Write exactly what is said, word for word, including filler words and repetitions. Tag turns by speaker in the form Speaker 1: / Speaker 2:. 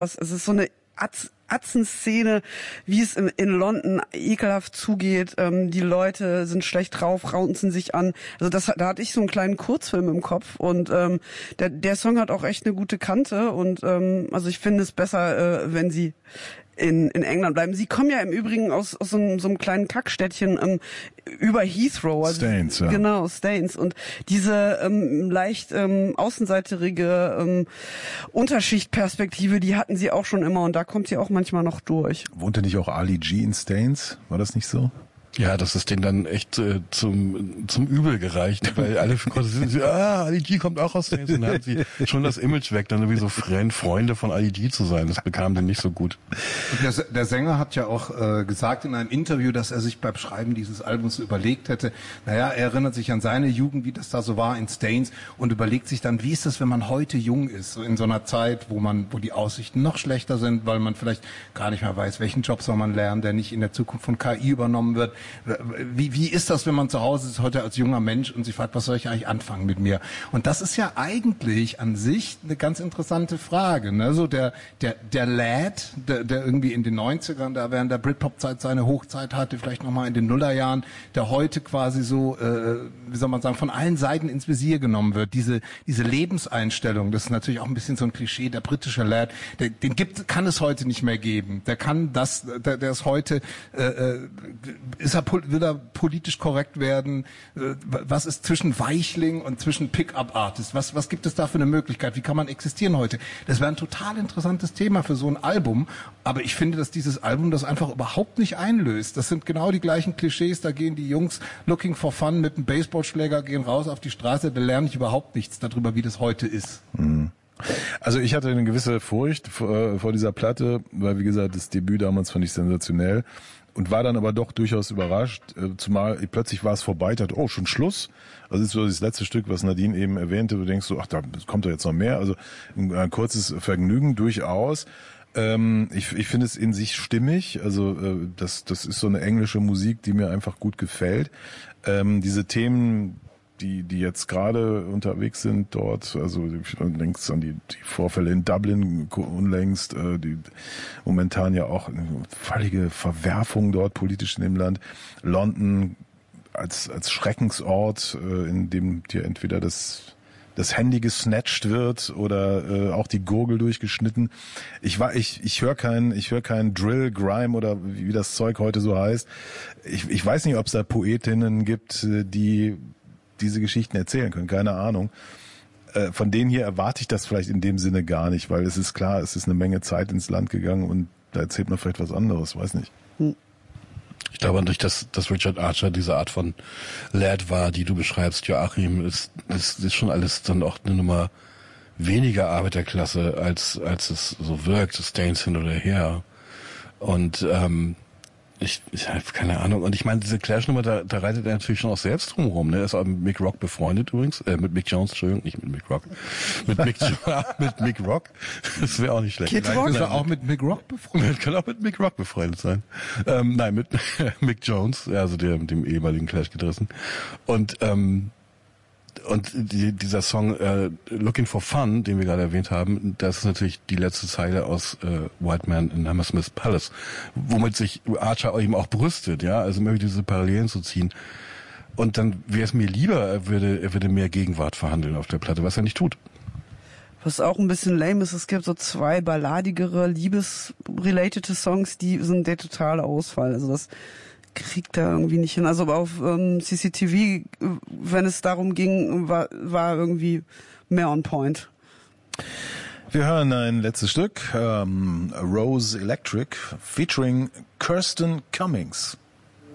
Speaker 1: Es ist so eine Atz, Atzenszene, wie es in, in London ekelhaft zugeht. Ähm, die Leute sind schlecht drauf, raunzen sich an. Also das, da hatte ich so einen kleinen Kurzfilm im Kopf und ähm, der, der Song hat auch echt eine gute Kante und ähm, also ich finde es besser, äh, wenn sie in, in England bleiben. Sie kommen ja im Übrigen aus, aus so, einem, so einem kleinen Kackstädtchen ähm, über Heathrow. Also,
Speaker 2: Staines, ja.
Speaker 1: Genau, Staines. Und diese ähm, leicht ähm, außenseitige ähm, Unterschichtperspektive, die hatten sie auch schon immer und da kommt sie auch manchmal noch durch.
Speaker 2: Wohnte nicht auch Ali G in Staines? War das nicht so?
Speaker 3: Ja, das ist denen dann echt äh, zum zum Übel gereicht, weil alle sind, ah, Ali G kommt auch aus Staines und dann hat sie schon das Image weg, dann irgendwie so Freunde von Ali G zu sein. Das bekam denen nicht so gut.
Speaker 4: Der, der Sänger hat ja auch äh, gesagt in einem Interview, dass er sich beim Schreiben dieses Albums überlegt hätte, naja, er erinnert sich an seine Jugend, wie das da so war in Staines und überlegt sich dann, wie ist das, wenn man heute jung ist, so in so einer Zeit, wo man, wo die Aussichten noch schlechter sind, weil man vielleicht gar nicht mehr weiß, welchen Job soll man lernen, der nicht in der Zukunft von K I übernommen wird. Wie, wie ist das, wenn man zu Hause ist heute als junger Mensch und sich fragt, was soll ich eigentlich anfangen mit mir? Und das ist ja eigentlich an sich eine ganz interessante Frage. Ne? So der, der, der Lad, der, der irgendwie in den neunzigern, da während der Britpop-Zeit seine Hochzeit hatte, vielleicht nochmal in den Nullerjahren, der heute quasi so, äh, wie soll man sagen, von allen Seiten ins Visier genommen wird. Diese, diese Lebenseinstellung, das ist natürlich auch ein bisschen so ein Klischee, der britische Lad, der, den gibt, kann es heute nicht mehr geben. Der kann das, der, der ist heute, äh, ist er will er politisch korrekt werden? Was ist zwischen Weichling und zwischen Pick-up-Artist? Was, was gibt es da für eine Möglichkeit? Wie kann man existieren heute? Das wäre ein total interessantes Thema für so ein Album. Aber ich finde, dass dieses Album das einfach überhaupt nicht einlöst. Das sind genau die gleichen Klischees. Da gehen die Jungs looking for fun mit einem Baseballschläger, gehen raus auf die Straße. Da lerne ich überhaupt nichts darüber, wie das heute ist.
Speaker 2: Mhm. Also ich hatte eine gewisse Furcht vor, vor dieser Platte, weil wie gesagt, das Debüt damals fand ich sensationell. Und war dann aber doch durchaus überrascht, zumal plötzlich war es vorbei, dachte, oh, schon Schluss. Also das ist so das letzte Stück, was Nadine eben erwähnte, du denkst so, ach, da kommt doch jetzt noch mehr. Also ein kurzes Vergnügen durchaus. Ähm, ich ich finde es in sich stimmig, also äh, das das ist so eine englische Musik, die mir einfach gut gefällt. Ähm, diese Themen, die die jetzt gerade unterwegs sind dort, also denkst an die, die Vorfälle in Dublin unlängst, äh, die momentan ja auch eine völlige Verwerfung dort politisch in dem Land, London als als Schreckensort, äh, in dem dir entweder das das Handy gesnatcht wird oder äh, auch die Gurgel durchgeschnitten. Ich war ich ich höre kein ich höre kein Drill, Grime oder wie, wie das Zeug heute so heißt. Ich ich weiß nicht, ob es da Poetinnen gibt, die diese Geschichten erzählen können, keine Ahnung. Äh, von denen hier erwarte ich das vielleicht in dem Sinne gar nicht, weil es ist klar, es ist eine Menge Zeit ins Land gegangen und da erzählt man vielleicht was anderes, weiß nicht.
Speaker 3: Ich glaube nicht, dass, dass Richard Archer diese Art von Lad war, die du beschreibst, Joachim, ist, ist, ist schon alles dann auch eine Nummer weniger Arbeiterklasse, als, als es so wirkt, Staines hin oder her. Und, ähm, Ich, ich habe keine Ahnung. Und ich meine, diese Clash-Nummer, da, da reitet er natürlich schon auch selbst drumherum. Ne? Er ist auch mit Mick Rock befreundet übrigens. Äh, mit Mick Jones, Entschuldigung, nicht mit Mick Rock. Mit Mick, mit Mick Rock. Das wäre auch nicht schlecht.
Speaker 4: Kid Rock? Ist er auch mit Mick Rock befreundet?
Speaker 3: Kann auch mit Mick Rock befreundet sein. Ähm, nein, mit Mick Jones, also der mit dem ehemaligen Clash gedrissen. Und ähm, Und die, dieser Song äh, Looking for Fun, den wir gerade erwähnt haben, das ist natürlich die letzte Zeile aus äh, White Man in Hammersmith Palace, womit sich Archer eben auch brüstet, ja, also möchte diese Parallelen zu ziehen. Und dann wäre es mir lieber, er würde, er würde mehr Gegenwart verhandeln auf der Platte, was er nicht tut.
Speaker 1: Was auch ein bisschen lame ist, es gibt so zwei balladigere, liebesrelatete Songs, die sind der totale Ausfall. Also das kriegt er irgendwie nicht hin. Also auf ähm, C C T V, wenn es darum ging, war, war irgendwie mehr on point.
Speaker 2: Wir hören ein letztes Stück, ähm, Rose Electric, featuring Kirsten Cummings.